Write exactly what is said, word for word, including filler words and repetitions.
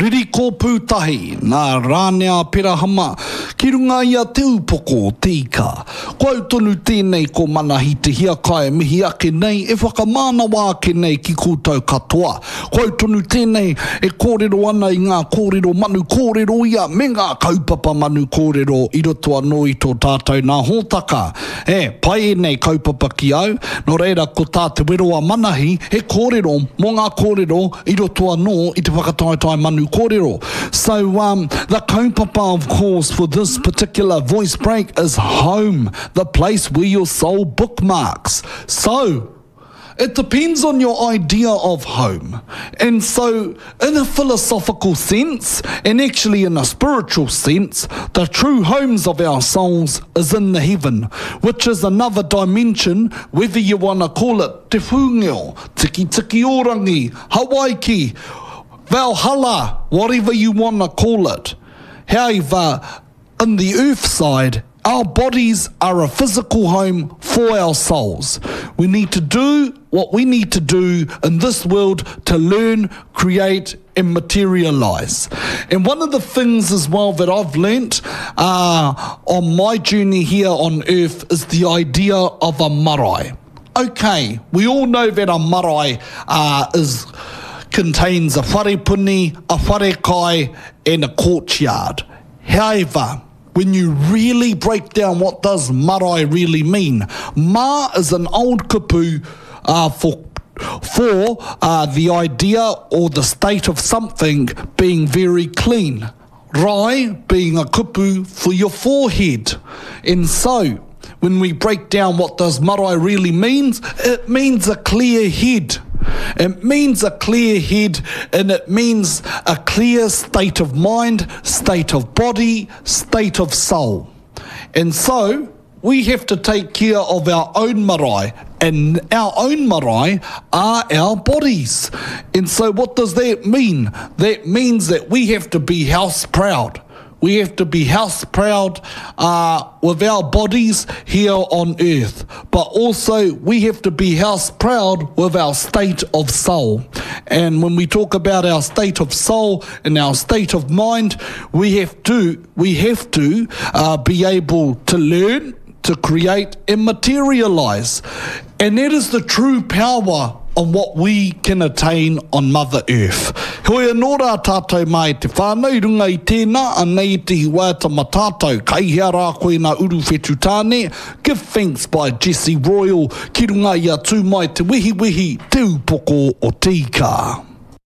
Riri ko pūtahi, nā rānea pirahama, ki runga ia te upoko o tika. Ko au tonu tēnei ko manahi te hiakai mihi ake nei, e whakamāna wā ake nei ki koutou katoa. Ko au tonu tēnei e kōrero ana i ngā kōrero manu kōrero ia, me ngā kaupapa manu kōrero i roto anō i tō tātou nā hōtaka. E, pai e nei kaupapa ki au, no reira ko tā te weroa manahi, he kōrero mō ngā kōrero i roto anō i te whakataetai manu kōrero. So um, the kaupapa, of course, for this particular voice break is home, the place where your soul bookmarks. So it depends on your idea of home. And so in a philosophical sense, and actually in a spiritual sense, the true homes of our souls is in the heaven, which is another dimension, whether you want to call it te whūngeo, tiki tiki orangi, Hawaii, Valhalla, whatever you want to call it. However, in the earth side, our bodies are a physical home for our souls. We need to do what we need to do in this world to learn, create, and materialize. And one of the things as well that I've learnt uh, on my journey here on earth is the idea of a marae. Okay, we all know that a marae uh, is... contains a wharepuni, a wharekai, and a courtyard. However, when you really break down what does marae really mean, ma is an old kupu uh, for for uh, the idea or the state of something being very clean. Rai being a kupu for your forehead. And so, when we break down what does marae really means, it means a clear head. It means a clear head, and it means a clear state of mind, state of body, state of soul. And so we have to take care of our own marae, and our own marae are our bodies. And so what does that mean? That means that we have to be house proud. We have to be house proud uh, with our bodies here on earth. But also we have to be house proud with our state of soul. And when we talk about our state of soul and our state of mind, we have to, we have to uh, be able to learn, to create and materialize. And that is the true power on what we can attain on Mother Earth. Hoi anō rā tātou mai te whānau runga i tēnā, anei te hiwata ma tātou, kai hea rā koe nā uru whetu tāne. Give thanks by Jesse Royal, ki runga i atu mai te wihi wihi te upoko o tika.